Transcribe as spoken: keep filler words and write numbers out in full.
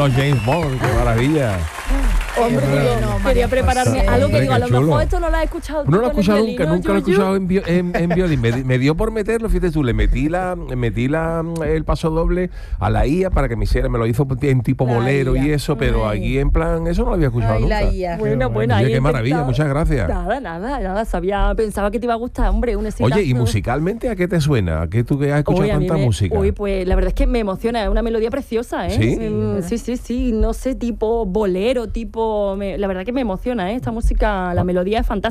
los James Bond, qué maravilla. Hombre, Hombre, no, quería María prepararme José. algo que digo, a lo Hombre, qué mejor chulo. esto no lo has escuchado tú No lo he con el escuchado violín, nunca, ¿no, nunca lo he Yuyu? escuchado en, vi- en, en violín. Me, di- me dio por meterlo, fíjate tú, le metí la metí la el paso doble a la I A para que me hiciera, me lo hizo en tipo La bolero I A. y eso, pero Ay. aquí en plan, eso no lo había escuchado Ay, nunca. la I A. Bueno, bueno, Oye, ahí qué he maravilla, intentado- muchas gracias. Nada, nada, nada, sabía, pensaba que te iba a gustar, hombre, un exitazo. Oye, ¿y musicalmente a qué te suena? ¿A qué tú que has escuchado Uy, a mí tanta me- música? Uy, pues la verdad es que me emociona, es una melodía preciosa, ¿eh? ¿Sí? Mm, sí, sí, sí, no sé, tipo bolero, tipo... me- la verdad que me emociona, ¿eh? Esta música, la melodía es fantástica.